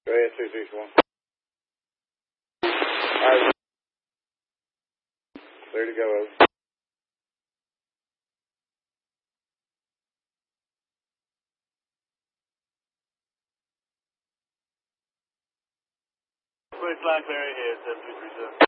Go ahead, 261. Alright. Clear to go, over. Quick line clear ahead, 7237.